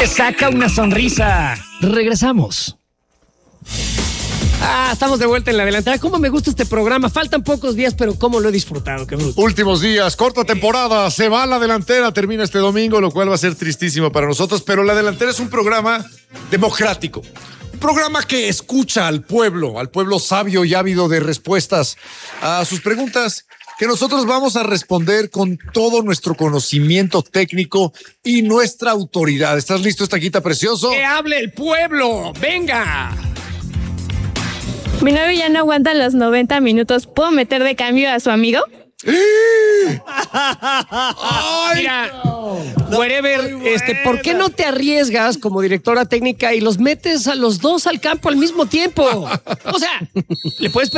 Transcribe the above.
te saca una sonrisa. Regresamos. Estamos de vuelta en la delantera. ¿Cómo me gusta este programa? Faltan pocos días, pero cómo lo he disfrutado. Qué bruto. Últimos días, corta temporada, se va la delantera, termina este domingo, lo cual va a ser tristísimo para nosotros, pero la delantera es un programa democrático. Un programa que escucha al pueblo sabio y ávido de respuestas a sus preguntas, que nosotros vamos a responder con todo nuestro conocimiento técnico y nuestra autoridad. ¿Estás listo, Estaquita precioso? ¡Que hable el pueblo! ¡Venga! Mi novio ya no aguanta los 90 minutos. ¿Puedo meter de cambio a su amigo? Mira, wherever, ¿por qué no te arriesgas como directora técnica y los metes a los dos al campo al mismo tiempo? O sea, le puedes